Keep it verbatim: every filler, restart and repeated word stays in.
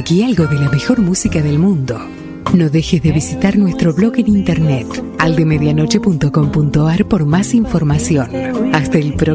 aquí algo de la mejor música del mundo. No dejes de visitar nuestro blog en internet aldemedianoche punto com punto ar por más información. Hasta el próximo